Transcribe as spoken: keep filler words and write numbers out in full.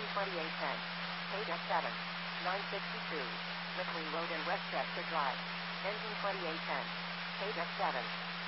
twenty-eight ten. Page F seven. nine sixty-two. McLean Road and Westchester Drive. Engine twenty-eight ten. Page F seven.